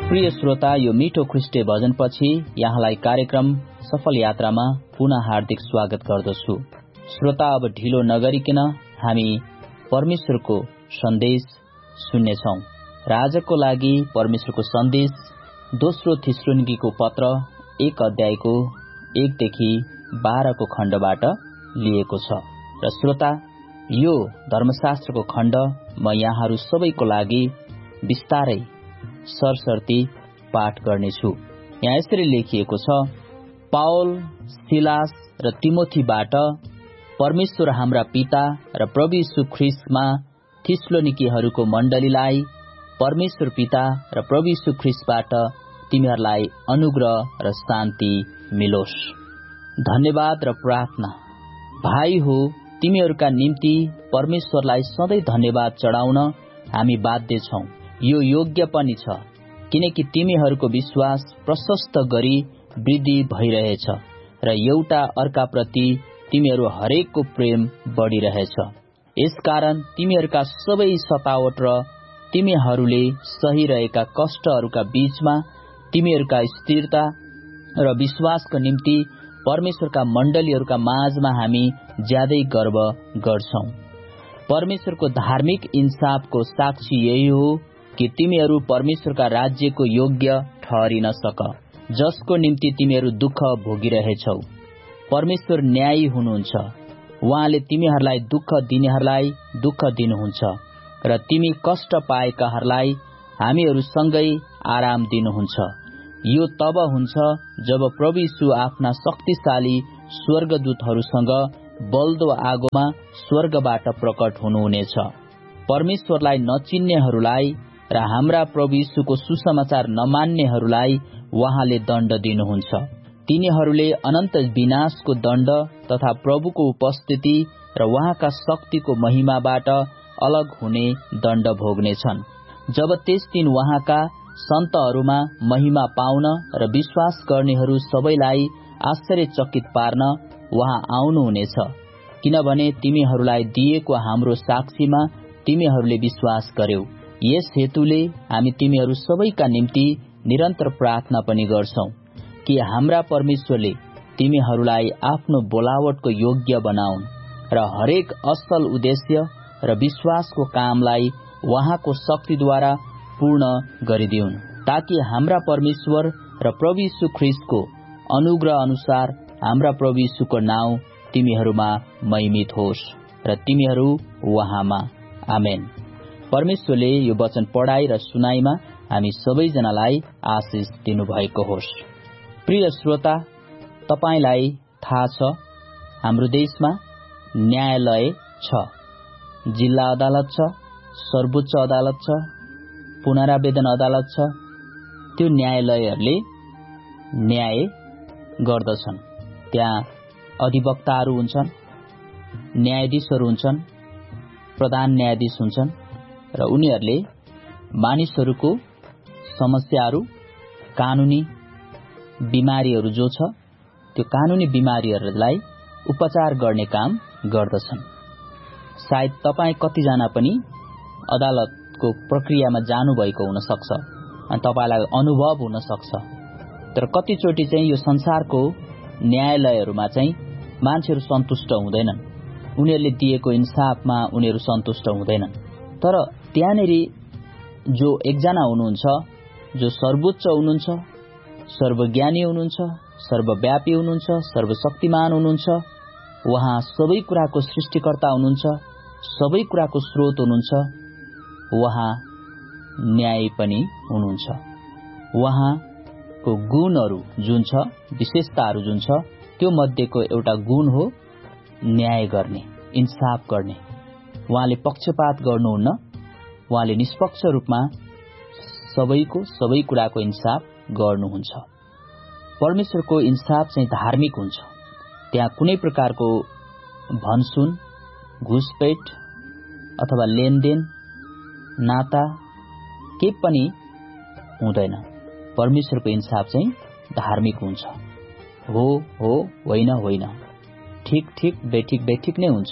प्रिय श्रोता, यो मिठो ख्रीष्टे भजनपछि यहाँलाई कार्यक्रम सफल यात्रामा पुनः हार्दिक स्वागत गर्दछु। श्रोता, अब ढिलो नगरिकन हामी परमेश्वरको सन्देश सुन्नेछौं। राजाको लागि परमेश्वरको सन्देश दोस्रो थिस्सलुनीकीको पत्र 1 अध्यायको 1 देखि 12 को खण्डबाट लिएको छ। र श्रोता, यो धर्मशास्त्रको खण्ड म यहाँहरू सबैको लागि विस्तारै सरसर्ती पाठ गर्नेछु। यहाँ यसरी लेखिएको छ, पावल, सिलास र तिमोथीबाट परमेश्वर हाम्रा पिता र प्रभु यीशु ख्रीष्टमा थिस्सलुनीकीहरूको मण्डलीलाई परमेश्वर पिता र प्रभु यीशु ख्रीष्टबाट तिमीहरूलाई अनुग्रह र शान्ति मिलोस्। धन्यवाद र प्रार्थना। भाइ हो, तिमीहरूका निम्ति परमेश्वरलाई सधैँ धन्यवाद चढाउन हामी बाध्य छौं। यो योग्य पनि छ, किनकि तिमीहरूको विश्वास प्रशस्त गरी वृद्धि भइरहेछ र एउटा अर्काप्रति तिमीहरू हरेकको प्रेम बढिरहेछ। यसकारण तिमीहरूका सबै सतावट र तिमीहरूले सहिरहेका कष्टहरूका बीचमा तिमीहरूका स्थिरता र विश्वासको निम्ति परमेश्वरका मण्डलीहरूका माझमा हामी ज्यादै गर्व गर्छौं। परमेश्वरको धार्मिक इन्साफको साक्षी यही हो कि तिमीहरू परमेश्वरका राज्यको योग्य ठहरिन सक, जसको निम्ति तिमीहरू दुःख भोगिरहेछौ। परमेश्वर न्यायी हुनुहुन्छ। उहाँले तिमीहरूलाई दुःख दिनेहरूलाई दुःख दिनुहुन्छ र तिमी कष्ट पाएकाहरूलाई हामीहरूसँगै आराम दिनुहुन्छ। यो तब हुन्छ जब प्रभु यीशु आफ्ना शक्तिशाली स्वर्गदूतहरूसँग बल्दो आगोमा स्वर्गबाट प्रकट हुनुहुनेछ। परमेश्वरलाई नचिन्नेहरूलाई र हाम्रा प्रभु यीशुको सुसमाचार नमान्नेहरूलाई उहाँले दण्ड दिनुहुन्छ। तिनीहरूले अनन्त विनाशको दण्ड तथा प्रभुको उपस्थिति र उहाँका शक्तिको महिमाबाट अलग हुने दण्ड भोग्नेछन्। जब त्यस दिन उहाँका सन्तहरूमा महिमा पाउन र विश्वास गर्नेहरू सबैलाई आश्चर्यचकित पार्न उहाँ आउनुहुनेछ, किनभने तिमीहरूलाई दिएको हाम्रो साक्षीमा तिमीहरूले विश्वास गर्यौ। यस हेतुले हामी तिमीहरू सबैका निम्ति निरन्तर प्रार्थना पनि गर्छौं कि हाम्रा परमेश्वरले तिमीहरूलाई आफ्नो बोलावटको योग्य बनाउन् र हरेक असल उद्देश्य र विश्वासको कामलाई उहाँको शक्तिद्वारा पूर्ण गरिदिउन्, ताकि हाम्रा परमेश्वर र प्रभु यीशु ख्रीष्टको अनुग्रह अनुसार हाम्रा प्रभु यीशुको नाउँ तिमीहरूमा महिमित होस् र तिमीहरू उहाँमा। आमेन। परमेश्वरले यो वचन पढाइ र सुनाइमा हामी सबैजनालाई आशिष दिनुभएको होस्। प्रिय श्रोता, तपाईलाई थाहा छ, हाम्रो देशमा न्यायालय छ, जिल्ला अदालत छ, सर्वोच्च अदालत छ, पुनरावेदन अदालत छ। त्यो न्यायालयहरूले न्याय गर्दछन्। त्यहाँ अधिवक्ताहरू हुन्छन्, न्यायाधीशहरू हुन्छन्, प्रधान न्यायाधीश हुन्छन् र उनीहरूले मानिसहरूको समस्याहरू, कानुनी बिमारीहरू जो छ त्यो कानुनी बिमारीहरूलाई उपचार गर्ने काम गर्दछन्। सायद तपाईँ कतिजना पनि अदालतको प्रक्रियामा जानुभएको हुन सक्छ अनि तपाईलाई अनुभव हुन सक्छ। तर कतिचोटि चाहिँ यो संसारको न्यायालयहरूमा चाहिँ मान्छेहरू सन्तुष्ट हुँदैनन्। उनीहरूले दिएको इन्साफमा उनीहरू सन्तुष्ट हुँदैनन्। तर त्यहाँनेरि जो एकजना हुनुहुन्छ, जो सर्वोच्च हुनुहुन्छ, सर्वज्ञानी हुनुहुन्छ, सर्वव्यापी हुनुहुन्छ, सर्वशक्तिमान हुनुहुन्छ, उहाँ सबै कुराको सृष्टिकर्ता हुनुहुन्छ, सबै कुराको स्रोत हुनुहुन्छ। उहाँ न्याय पनि हुनुहुन्छ। उहाँको गुणहरू जुन छ, विशेषताहरू जुन छ, त्यो मध्येको एउटा गुण हो न्याय गर्ने, इन्साफ गर्ने। उहाँले पक्षपात गर्नुहुन्न। उहाँले निष्पक्ष रूपमा सबैको सबै कुराको इन्साफ गर्नुहुन्छ। परमेश्वरको इन्साफ चाहिँ धार्मिक हुन्छ। त्यहाँ कुनै प्रकारको भनसुन, घुसपेट अथवा लेनदेन, नाता के पनि हुँदैन। परमेश्वरको इन्साफ चाहिँ धार्मिक हुन्छ। हो हो, होइन होइन, ठिक ठिक, बेठिक बेठिक नै हुन्छ।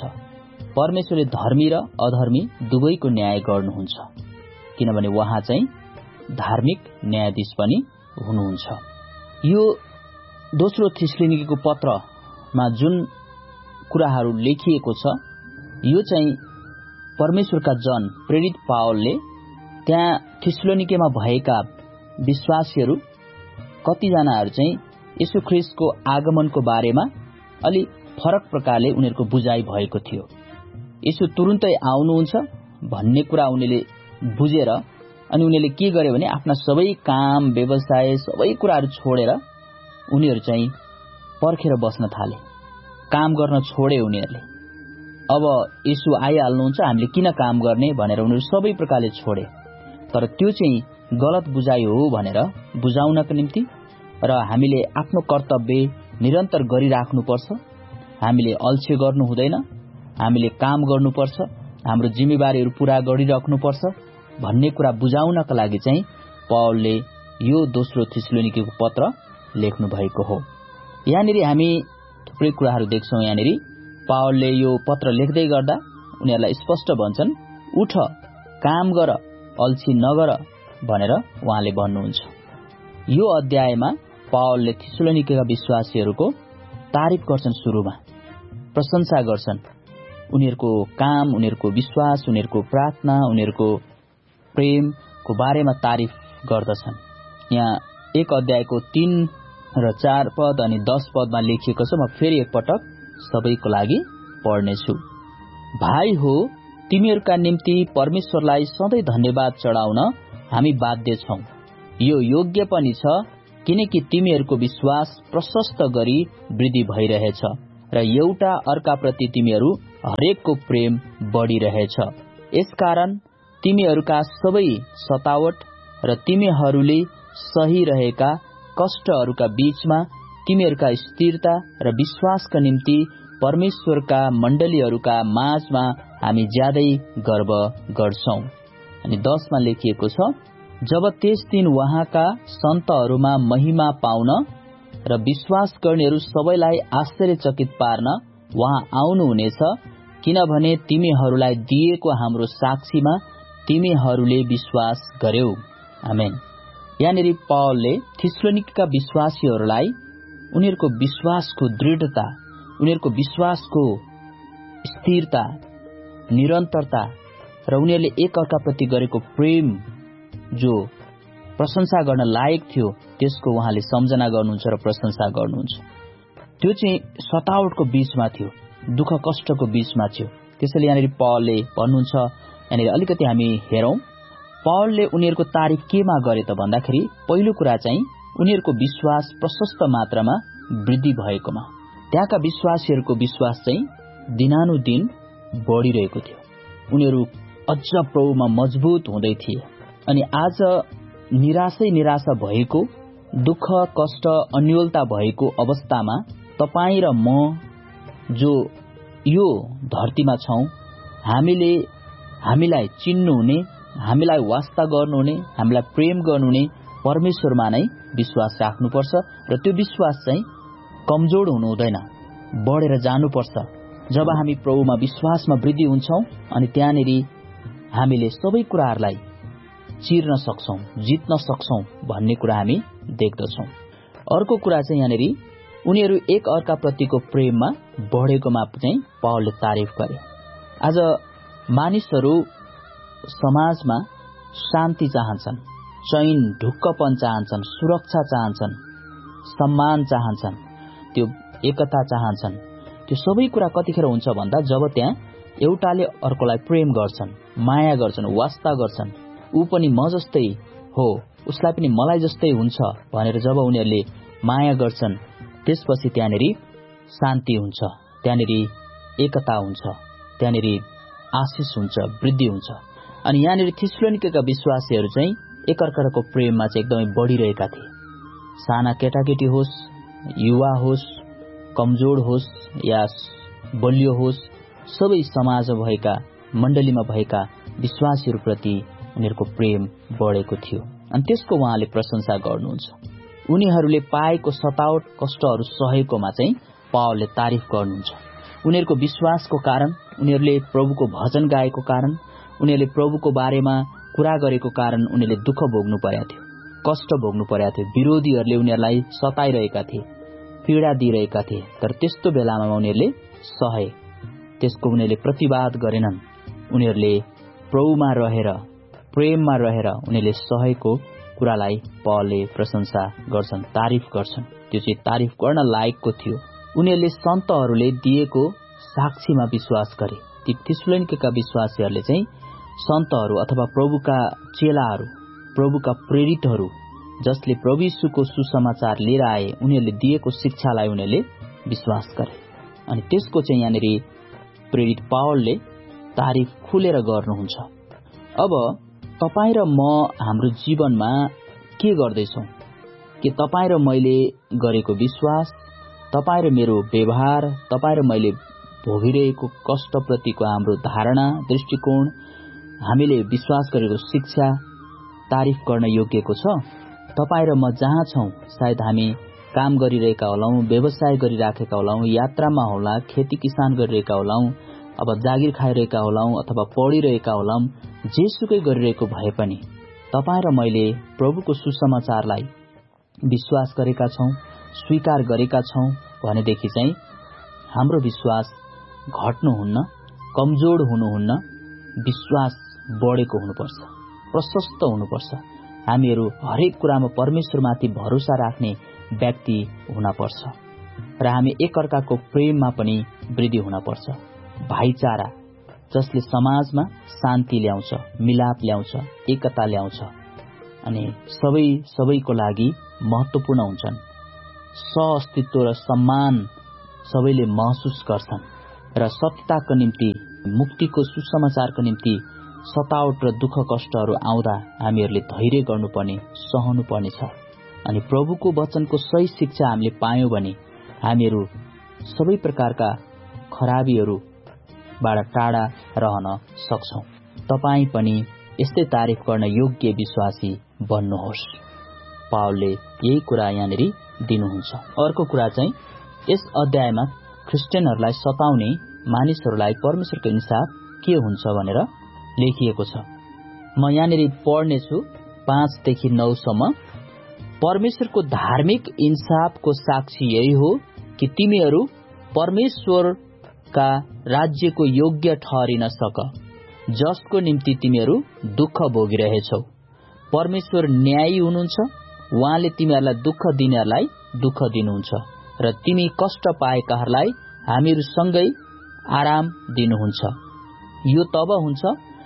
परमेश्वरले धर्मी र अधर्मी दुवैको न्याय गर्नुहुन्छ, किनभने उहाँ चाहिँ धार्मिक न्यायाधीश पनि हुनुहुन्छ। यो दोस्रो थिस्सलुनीकीको पत्रमा जुन कुराहरू लेखिएको छ यो चाहिँ परमेश्वरका जन प्रेरित पावलले त्यहाँ थिस्सलुनीकेमा भएका विश्वासीहरू कतिजनाहरू चाहिँ येशू ख्रीष्टको आगमनको बारेमा अलि फरक प्रकारले उनीहरूको बुझाइ भएको थियो। येशू तुरुन्तै आउनुहुन्छ भन्ने कुरा उनीहरूले बुझेर अनि उनीहरूले के गरे भने आफ्ना सबै काम व्यवसाय सबै कुराहरू छोडेर उनीहरू चाहिँ पर्खेर बस्न थाले। काम गर्न छोडे उनीहरूले। अब येशू आइहाल्नुहुन्छ हामीले किन काम गर्ने भनेर उनीहरू सबै प्रकारले छोडे। तर त्यो चाहिँ गलत बुझाइ हो भनेर बुझाउनको निम्ति र हामीले आफ्नो कर्तव्य निरन्तर गरिराख्नुपर्छ। हामीले अल्छे गर्नु हुँदैन, हामीले काम गर्नुपर्छ, हाम्रो जिम्मेवारीहरू पूरा गरिराख्नुपर्छ भन्ने कुरा बुझाउनका लागि चाहिँ पावलले यो दोस्रो थिस्सलुनीकीको पत्र लेख्नु भएको हो। यहाँनिर हामी थुप्रै कुराहरू देख्छौँ। यहाँनिर पावलले यो पत्र लेख्दै गर्दा उनीहरूलाई स्पष्ट भन्छन्, उठ काम गर, अल्छी नगर भनेर उहाँले भन्नुहुन्छ। यो अध्यायमा पावलले थिस्सलुनीकेका विश्वासीहरूको तारिफ गर्छन्, सुरुमा प्रशंसा गर्छन्। उनीहरूको काम, उनीहरूको विश्वास, उनीहरूको प्रार्थना, उनीहरूको प्रेमको बारेमा तारिफ गर्दछन्। यहाँ 1 अध्यायको 3 र 4 पद अनि 10 पदमा लेखिएको छ। म फेरि एकपटक सबैको लागि पढ्नेछु। भाइ हो, तिमीहरूका निम्ति परमेश्वरलाई सधैँ धन्यवाद चढाउन हामी बाध्य छौं। यो योग्य पनि छ किनकि तिमीहरूको विश्वास प्रशस्त गरी वृद्धि भइरहेछ र एउटा अर्काप्रति तिमीहरू हरेकको प्रेम बढिरहेछ। यसकारण तिमीहरूका सबै सतावट र तिमीहरूले सही रहेका कष्टहरूका बीचमा तिमीहरूका स्थिरता र विश्वासका निम्ति परमेश्वरका मण्डलीहरूका माझमा हामी ज्यादै गर्व गर्छौं। अनि 10 मा लेखिएको छ, जब त्यस दिन उहाँका सन्तहरूमा महिमा पाउन र विश्वास गर्नेहरू सबैलाई आश्चर्यचकित पार्न उहाँ आउनुहुनेछ, किनभने तिमीहरूलाई दिएको हाम्रो साक्षीमा तिमीहरूले विश्वास गर्यौ। आमेन। यहाँनिर पावलले थिस्सलुनीकेका विश्वासीहरूलाई उनीहरूको विश्वासको दृढता, उनीहरूको विश्वासको स्थिरता, निरन्तरता र उनीहरूले एक अर्काप्रति गरेको प्रेम जो प्रशंसा गर्न लायक थियो त्यसको उहाँले सम्झना गर्नुहुन्छ र प्रशंसा गर्नुहुन्छ। त्यो चाहिँ सतावटको बीचमा थियो, दुःख कष्टको बीचमा थियो। त्यसैले यहाँनिर पावलले भन्नुहुन्छ, यहाँनिर अलिकति हामी हेरौं पावलले उनीहरूको तारिफ केमा गरे त भन्दाखेरि पहिलो कुरा चाहिँ उनीहरूको विश्वास प्रशस्त मात्रामा वृद्धि भएकोमा। त्यहाँका विश्वासीहरूको विश्वास चाहिँ दिनानुदिन बढिरहेको थियो। उनीहरू अझ प्रभुमा मजबुत हुँदै थिए। अनि आज निराशा भएको, दुःख कष्ट अन्योलता भएको अवस्थामा तपाईँ र म जो यो धरतीमा छौं, हामीलाई चिन्नुहुने, हामीलाई वास्ता गर्नुहुने, हामीलाई प्रेम गर्नुहुने परमेश्वरमा नै विश्वास राख्नुपर्छ र त्यो विश्वास चाहिँ कमजोर हुनु हुँदैन, बढेर जानुपर्छ। जब हामी प्रभुमा विश्वासमा वृद्धि हुन्छौं अनि त्यहाँनिर हामीले सबै कुराहरूलाई चिर्न सक्छौं, जित्न सक्छौं भन्ने कुरा हामी देख्दछौं। अर्को कुरा चाहिँ यहाँनिर उनीहरू एक अर्काप्रतिको प्रेममा बढेकोमा चाहिँ पावलले तारिफ गरे। आज मानिसहरू समाजमा शान्ति चाहन्छन्, चैन ढुक्कपन चाहन्छन्, सुरक्षा चाहन्छन्, सम्मान चाहन्छन्, त्यो एकता चाहन्छन्। त्यो सबै कुरा कतिखेर हुन्छ भन्दा जब त्यहाँ एउटाले अर्कोलाई प्रेम गर्छन्, माया गर्छन्, वास्ता गर्छन्, ऊ पनि म जस्तै हो, उसलाई पनि मलाई जस्तै हुन्छ भनेर जब उनीहरूले माया गर्छन्, त्यसपछि त्यहाँनिर शान्ति हुन्छ, त्यहाँनिर एकता हुन्छ, त्यहाँनिर आशिष हुन्छ, वृद्धि हुन्छ। अनि यहाँनिर थिस्सलुनीकेका विश्वासीहरू चाहिँ एकअर्काको प्रेममा चाहिँ एकदमै बढिरहेका थिए। साना केटाकेटी होस्, युवा होस्, कमजोर होस् या बलियो होस्, सबै समाजमा भएका, मण्डलीमा भएका विश्वासीहरूप्रति उनीहरूको प्रेम बढेको थियो। अनि त्यसको उहाँले प्रशंसा गर्नुहुन्छ। उनीहरूले पाएको सतावट कष्टहरू सहेकोमा चाहिँ पावलले तारिफ गर्नुहुन्छ। उनीहरूको विश्वासको कारण, उनीहरूले प्रभुको भजन गाएको कारण, उनीहरूले प्रभुको बारेमा कुरा गरेको कारण उनीहरूले दुःख भोग्नु परेको थियो, कष्ट भोग्नु परेको थियो। विरोधीहरूले उनीहरूलाई सताइरहेका थिए, पीडा दिइरहेका थिए। तर त्यस्तो बेलामा उनीहरूले सहे, त्यसको उनीहरूले प्रतिवाद गरेनन्। उनीहरूले प्रभुमा रहेर, प्रेममा रहेर उनीहरूले सहेको कुरालाई पौलले प्रशंसा गर्छन्, तारिफ गर्छन्। त्यो चाहिँ तारिफ गर्न लायकको थियो। उनीहरूले सन्तहरूले दिएको साक्षीमा विश्वास गरे। ती थिस्सलुनिकेका विश्वासीहरूले चाहिँ सन्तहरू अथवा प्रभुका चेलाहरू, प्रभुका प्रेरितहरू जसले प्रभु यीशुको सुसमाचार लिएर आए, उनीहरूले दिएको शिक्षालाई उनीहरूले विश्वास गरे। अनि त्यसको चाहिँ यहाँनिर प्रेरित पावलले तारिफ खुलेर गर्नुहुन्छ। अब तपाईँ र म हाम्रो जीवनमा के गर्दैछौँ? के तपाईँ र मैले गरेको विश्वास, तपाईँ र मेरो व्यवहार, तपाईँ र मैले भोगिरहेको कष्टप्रतिको हाम्रो धारणा, दृष्टिकोण, हामीले विश्वास गरेको शिक्षा तारिफ गर्न योग्यको छ? तपाईँ र म जहाँ छौँ, सायद हामी काम गरिरहेका होलाौँ, व्यवसाय गरिराखेका होलाौँ, यात्रामा होला, खेती किसान गरिरहेका होलाौँ, अब जागिर खाइरहेका होलाौँ अथवा पढिरहेका होलाौँ, जेसुकै गरिरहेको भए पनि तपाईँ र मैले प्रभुको सुसमाचारलाई विश्वास गरेका छौँ, स्वीकार गरेका छौँ भनेदेखि चाहिँ हाम्रो विश्वास घट्नुहुन्न, कमजोर हुनुहुन्न, विश्वास बढेको हुनुपर्छ, प्रशस्त हुनुपर्छ। हामीहरू हरेक कुरामा परमेश्वरमाथि भरोसा राख्ने व्यक्ति हुनपर्छ र हामी एकअर्काको प्रेममा पनि वृद्धि हुनपर्छ। भाइचारा जसले समाजमा शान्ति ल्याउँछ, मिलाप ल्याउँछ, एकता ल्याउँछ अनि सबैको लागि महत्त्वपूर्ण हुन्छन्। सहअस्तित्व र सम्मान सबैले महसुस गर्छन् र सत्यताको निम्ति, मुक्तिको सुसमाचारको निम्ति सतावट र दुःख कष्टहरू आउँदा हामीहरूले धैर्य गर्नुपर्ने, सहनुपर्ने छ। अनि प्रभुको वचनको सही शिक्षा हामीले पायौं भने हामीहरू सबै प्रकारका खराबीहरूबाट टाढा रहन सक्छौं। तपाईँ पनि यस्तै तारिफ गर्न योग्य विश्वासी बन्नुहोस्। पावलले यही कुरा यहाँनिर दिनुहुन्छ। अर्को कुरा चाहिँ यस अध्यायमा क्रिस्चियनहरूलाई सताउने मानिसहरूलाई परमेश्वरको इन्साफ के हुन्छ भनेर लेखिएको छ। म यहाँनिर पढ्नेछु 5 देखि 9 सम्म। परमेश्वरको धार्मिक इन्साफको साक्षी यही हो कि तिमीहरू परमेश्वरका राज्यको योग्य ठहरिन सक, जसको निम्ति तिमीहरू दुःख भोगिरहेछौ। परमेश्वर न्यायी हुनुहुन्छ, उहाँले तिमीहरूलाई दुःख दिनेहरूलाई दुःख दिनुहुन्छ र तिमी कष्ट पाएकाहरूलाई हामीहरूसँगै आराम दिनुहुन्छ। यो तब हुन्छ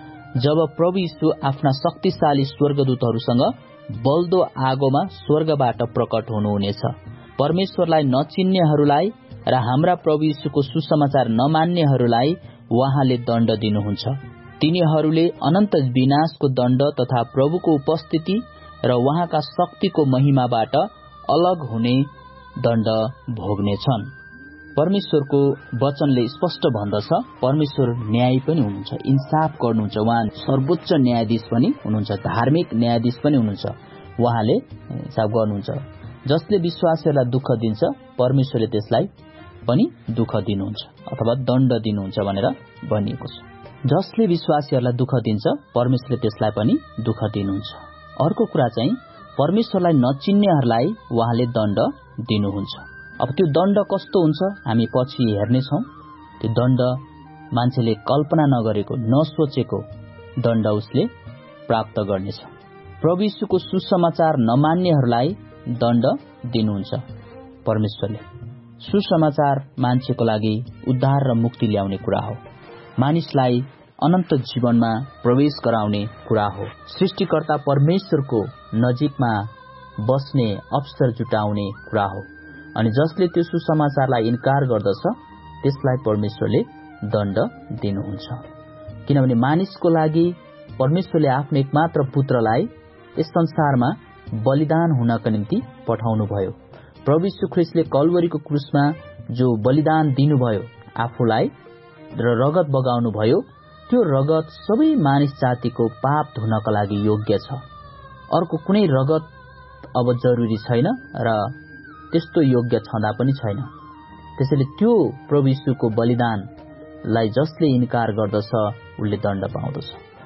जब प्रभु यीशु आफ्ना शक्तिशाली स्वर्गदूतहरूसँग बल्दो आगोमा स्वर्गबाट प्रकट हुनुहुनेछ। परमेश्वरलाई नचिन्नेहरूलाई र हाम्रा प्रभु यीशुको सुसमाचार नमान्नेहरूलाई उहाँले दण्ड दिनुहुन्छ। तिनीहरूले अनन्त विनाशको दण्ड तथा प्रभुको उपस्थिति र उहाँका शक्तिको महिमाबाट अलग हुने दण्ड भोग्नेछन्। परमेश्वरको वचनले स्पष्ट भन्दछ, परमेश्वर न्यायी पनि हुनुहुन्छ, इन्साफ गर्नुहुन्छ, उहाँ सर्वोच्च न्यायाधीश पनि हुनुहुन्छ, धार्मिक न्यायाधीश पनि हुनुहुन्छ। उहाँले हिसाब गर्नुहुन्छ। जसले विश्वासीहरूलाई दुःख दिन्छ, परमेश्वरले त्यसलाई पनि दुःख दिनुहुन्छ अथवा दण्ड दिनुहुन्छ भनेर भनिएको छ। जसले विश्वासीहरूलाई दुःख दिन्छ, परमेश्वरले त्यसलाई पनि दुःख दिनुहुन्छ। अर्को कुरा चाहिँ परमेश्वरलाई नचिन्नेहरूलाई उहाँले दण्ड दिनुहुन्छ। अब त्यो दण्ड कस्तो हुन्छ हामी पछि हेर्नेछौँ। त्यो दण्ड मान्छेले कल्पना नगरेको, नसोचेको दण्ड उसले प्राप्त गर्नेछ। प्रभु यीशुको सुसमाचार नमान्नेहरूलाई दण्ड दिनुहुन्छ परमेश्वरले। सुसमाचार मान्छेको लागि उद्धार र मुक्ति ल्याउने कुरा हो, मानिसलाई अनन्त जीवनमा प्रवेश गराउने कुरा हो, सृष्टिकर्ता परमेश्वरको नजिकमा बस्ने अवसर जुटाउने कुरा हो। अनि जसले त्यो सुसमाचारलाई इन्कार गर्दछ त्यसलाई परमेश्वरले दण्ड दिनुहुन्छ। किनभने मानिसको लागि परमेश्वरले आफ्नो एकमात्र पुत्रलाई यस संसारमा बलिदान हुनका निम्ति पठाउनु भयो। प्रभु यीशु ख्रीष्टले कल्वरीको क्रुसमा जो बलिदान दिनुभयो, आफूलाई र रगत बगाउनु भयो, त्यो रगत सबै मानिस जातिको पाप धुनका लागि योग्य छ। अर्को कुनै रगत अब जरुरी छैन र त्यस्तो योग्य छँदा पनि छैन। त्यसैले त्यो प्रभु यीशुको बलिदानलाई जसले इन्कार गर्दछ उसले दण्ड पाउँदछ।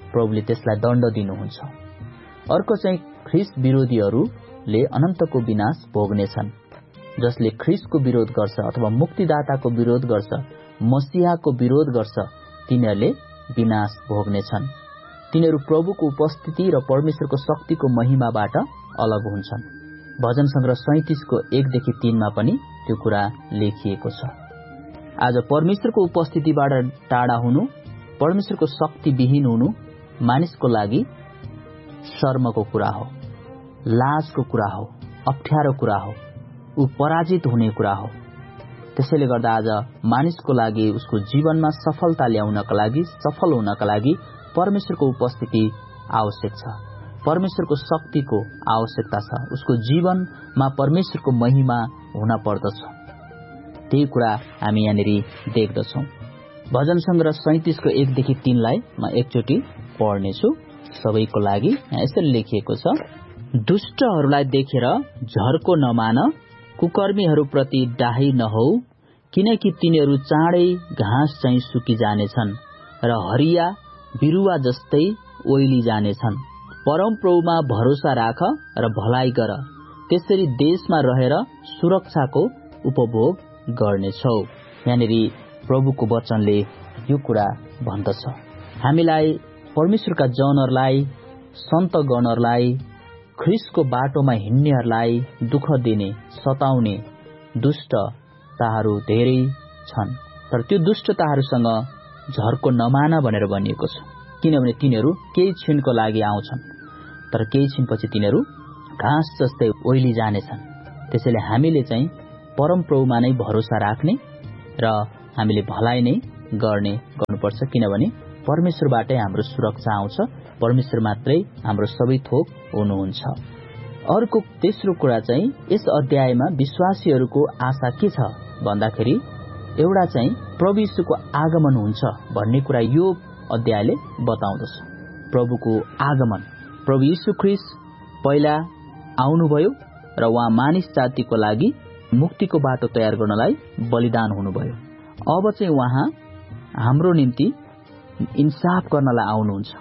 प्रभुले त्यसलाई दण्ड दिनुहुन्छ। अर्को चाहिँ ख्रीष्ट विरोधीहरूले अनन्तको विनाश भोग्नेछन्। जसले ख्रीष्टको विरोध गर्छ अथवा मुक्तिदाताको विरोध गर्छ, मसीहाको विरोध गर्छ, तिनीहरूले विनाश भोग्नेछन्। तिनीहरू प्रभुको उपस्थिति र परमेश्वरको शक्तिको महिमाबाट अलग हुन्छन्। भजन संग्रह 37 को 1 देखि 3 मा पनि त्यो कुरा लेखिएको छ। आज परमेश्वरको उपस्थितिबाट टाढा हुनु, परमेश्वरको शक्ति विहीन हुनु मानिसको लागि शर्मको कुरा हो, लाजको कुरा हो, अप्ठ्यारो कुरा हो, ऊ पराजित हुने कुरा हो। त्यसैले गर्दा आज मानिसको लागि उसको जीवनमा सफलता ल्याउनका लागि, सफल हुनका लागि परमेश्वरको उपस्थिति आवश्यक छ, परमेश्वरको शक्तिको आवश्यकता छ। उसको जीवनमा परमेश्वरको महिमा हुन पर्दछ। त्यही कुरा हामी यहाँनिर देख्दछौँ। भजन संग्रह 37 को 1 देखि 3 लाई म एकचोटि पढ्नेछु सबैको लागि। यहाँ यसरी लेखिएको छ, दुष्टहरूलाई देखेर झर्को नमान, कुकर्मीहरूप्रति डाही नहौ, किनकि तिनीहरू चाँडै घाँस चाहिँ सुकिजानेछन् र हरिया बिरुवा जस्तै ओइली जानेछन्। परमप्रभुमा भरोसा राख र भलाइ गर, त्यसरी देशमा रहेर सुरक्षाको उपभोग गर्नेछौ। यहाँनिर प्रभुको वचनले यो कुरा भन्दछ। हामीलाई, परमेश्वरका जनहरूलाई, सन्तगणहरूलाई, ख्रीष्टको बाटोमा हिँड्नेहरूलाई दुःख दिने, सताउने दुष्टताहरू धेरै छन्। तर त्यो दुष्टताहरूसँग झर्को नमान भनेर भनिएको छ, किनभने तिनीहरू केही क्षणको लागि आउँछन्, तर केही क्षणपछि तिनीहरू घाँस जस्तै ओइली जानेछन्। त्यसैले हामीले चाहिँ परमप्रभुमा नै भरोसा राख्ने र हामीले भलाइ नै गर्नुपर्छ, किनभने परमेश्वरबाटै हाम्रो सुरक्षा आउँछ, परमेश्वर मात्रै हाम्रो सबै थोक हुनुहुन्छ। अर्को तेस्रो कुरा चाहिँ यस अध्यायमा विश्वासीहरूको आशा के छ भन्दाखेरि एउटा चाहिँ प्रभु यीशुको आगमन हुन्छ भन्ने कुरा यो अध्यायले बताउँदछ। प्रभुको आगमन, प्रभु यीशु ख्रीष्ट पहिला आउनुभयो र उहाँ मानिस जातिको लागि मुक्तिको बाटो तयार गर्नलाई बलिदान हुनुभयो। अब चाहिँ उहाँ हाम्रो निम्ति इन्साफ गर्नलाई आउनुहुन्छ,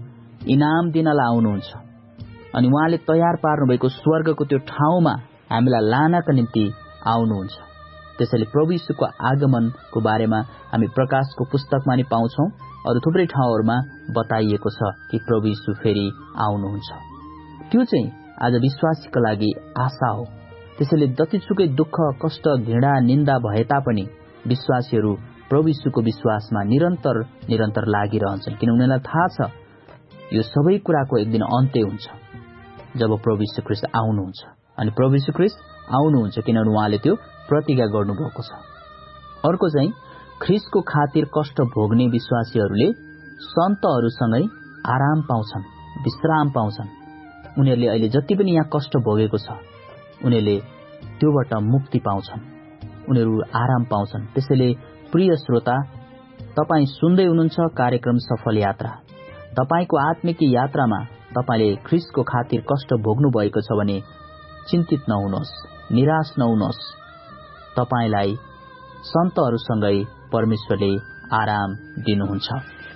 इनाम दिनलाई आउनुहुन्छ, अनि उहाँले तयार पार्नुभएको स्वर्गको त्यो ठाउँमा हामीलाई लानका निम्ति आउनुहुन्छ। त्यसैले प्रभु यीशुको आगमनको बारेमा हामी प्रकाशको पुस्तकमा नि पाउँछौं, अरू थुप्रै ठाउँहरूमा बताइएको छ कि प्रभु यीशु फेरि आउनुहुन्छ। त्यो चाहिँ आज विश्वासीका लागि आशा हो। त्यसैले जतिसुकै दुःख, कष्ट, घृणा, निन्दा भए तापनि विश्वासीहरू प्रभु यीशुको विश्वासमा निरन्तर लागिरहन्छन्, किन उनीहरूलाई थाहा छ यो सबै कुराको एक दिन अन्त्य हुन्छ जब प्रभु यीशु ख्रीष्ट आउनुहुन्छ। अनि प्रभु यीशु ख्रीष्ट आउनुहुन्छ किनभने उहाँले त्यो प्रतिज्ञा गर्नुभएको छ। अर्को चाहिँ ख्रीष्टको खातिर कष्ट भोग्ने विश्वासीहरूले सन्तहरूसँगै आराम पाउँछन्, विश्राम पाउँछन्। उनीहरूले अहिले जति पनि यहाँ कष्ट भोगेको छ उनीहरूले त्योबाट मुक्ति पाउँछन्, उनीहरू आराम पाउँछन्। त्यसैले प्रिय श्रोता, तपाईँ सुन्दै हुनुहुन्छ कार्यक्रम सफल यात्रा। तपाईको आत्मिक यात्रामा तपाईले ख्रीष्टको खातिर कष्ट भोग्नु भएको छ भने चिन्तित नहुनुहोस्, निराश नहुनुहोस्। तपाईलाई सन्तहरूसँगै परमेश्वरले आराम दिनुहुन्छ।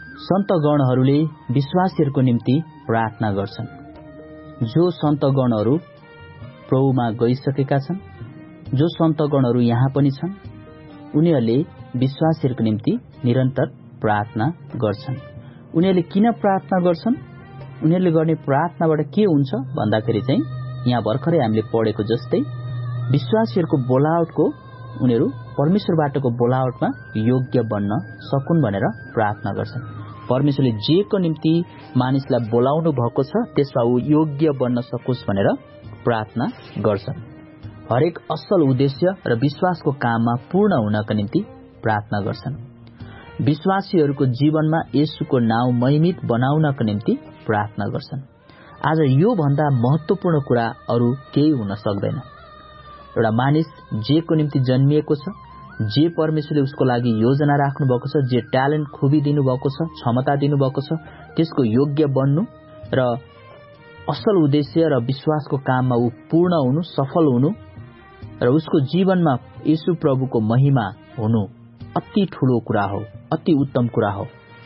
सन्तगणहरूले विश्वासीहरूको निम्ति प्रार्थना गर्छन्। जो सन्तगणहरू प्रभुमा गइसकेका छन्, जो सन्तगणहरू यहाँ पनि छन्, उनीहरूले विश्वासीहरूको निम्ति निरन्तर प्रार्थना गर्छन्। उनीहरूले किन प्रार्थना गर्छन्? उनीहरूले गर्ने प्रार्थनाबाट के हुन्छ भन्दाखेरि चाहिँ यहाँ भर्खरै हामीले पढेको जस्तै विश्वासीहरूको बोलावटको, उनीहरू परमेश्वरबाटको बोलावटमा योग्य बन्न सकुन् भनेर प्रार्थना गर्छन्। परमेश्वरले जेको निम्ति मानिसलाई बोलाउनु भएको छ त्यसमा ऊ योग्य बन्न सकोस् भनेर प्रार्थना गर्छन्। हरेक असल उद्देश्य र विश्वासको काममा पूर्ण हुनका निम्ति प्रार्थना गर्छन्। विश्वासीहरूको जीवनमा येशूको नाउँ महिमित बनाउनका निम्ति प्रार्थना गर्छन्। आज यो भन्दा महत्त्वपूर्ण कुरा अरू केही हुन सक्दैन। एउटा मानिस जेको निम्ति जन्मिएको छ, जे परमेश्वरले उसको लागि योजना राख्नु भएको छ, जे ट्यालेन्ट खुबी दिनु भएको छ, क्षमता दिनु भएको छ, त्यसको योग्य बन्नु र असल उद्देश्य र विश्वासको काममा ऊ पूर्ण हुनु, सफल हुनु र उसको जीवनमा येशू प्रभुको महिमा हुनु अति ठूलो कुरा हो, अति उत्तम कुरा हो।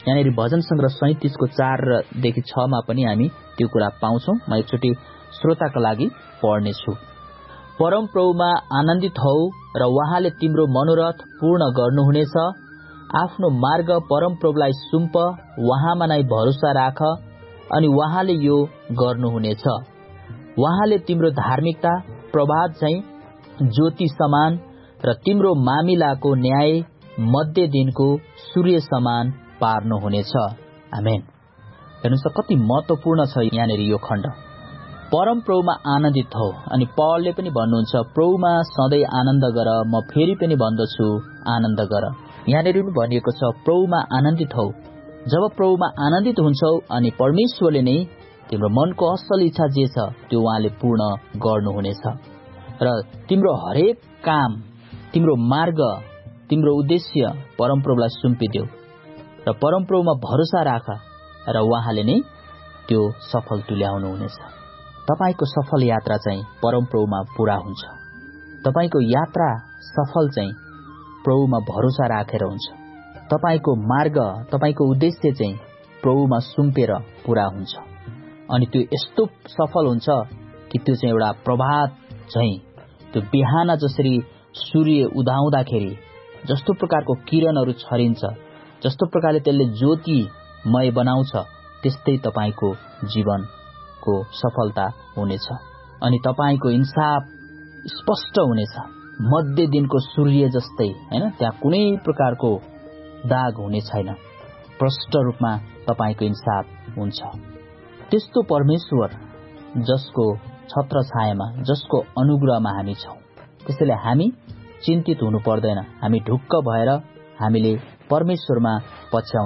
यहाँनिर भजन संग्रह 37 को 4 देखि 6 मा पनि हामी त्यो कुरा पाउँछौं। म एकचोटि श्रोताका लागि पढ्नेछु। परम प्रभुमा आनन्दित हौ र उहाँले तिम्रो मनोरथ पूर्ण गर्नुहुनेछ। आफ्नो मार्ग परम प्रभुलाई सुम्प, उहाँमा नै भरोसा राख अनि उहाँले यो गर्नुहुनेछ। उहाँले तिम्रो धार्मिकता प्रभात झैं ज्योति समान र तिम्रो मामिलाको न्याय मध्य दिनको सूर्य समान पार्नुहुनेछ। आमेन। हेर्नुस् त कति महत्वपूर्ण छ यहाँनिर यो खण्ड। परम प्रभुमा आनन्दित हौ। अनि पौलले पनि भन्नुहुन्छ प्रभुमा सधैँ आनन्द गर, म फेरि पनि भन्दछु आनन्द गर। यहाँनिर पनि भनिएको छ प्रभुमा आनन्दित हौ। जब प्रभुमा आनन्दित हुन्छौ अनि परमेश्वरले नै तिम्रो मनको असल इच्छा जे छ त्यो उहाँले पूर्ण गर्नुहुनेछ र तिम्रो हरेक काम, तिम्रो मार्ग, तिम्रो उद्देश्य परमप्रभुलाई सुम्पिदेऊ र परमप्रभुमा भरोसा राख र उहाँले नै त्यो सफल तुल्याउनुहुनेछ। तपाईको सफल यात्रा चाहिँ परमप्रभुमा पूरा हुन्छ। तपाईको यात्रा सफल चाहिँ प्रभुमा भरोसा राखेर हुन्छ। तपाईको मार्ग, तपाईको उद्देश्य चाहिँ प्रभुमा सुम्पेर पूरा हुन्छ। अनि त्यो यस्तो सफल हुन्छ कि त्यो चाहिँ एउटा प्रभात झैं, त्यो बिहान जसरी सूर्य उदाउँदाखेरि जस्तो प्रकारको किरणहरू छरिन्छ, जस्तो प्रकारले त्यसले ज्योतिमय बनाउँछ, त्यस्तै तपाईको जीवनको सफलता हुनेछ। अनि तपाईको इन्साफ स्पष्ट हुनेछ, मध्य दिनको सूर्य जस्तै, हैन? त्यहाँ कुनै प्रकारको दाग हुने छैन। प्रष्ट रूपमा तपाईको इन्साफ हुन्छ। त्यस्तो परमेश्वर जसको छत्रछायामा, जसको अनुग्रहमा हामी छौं, त्यसैले हामी चिन्तित हुनु पर्दैन। हामी ढुक्क भएर हामीले परमेश्वरमा पछ्याउ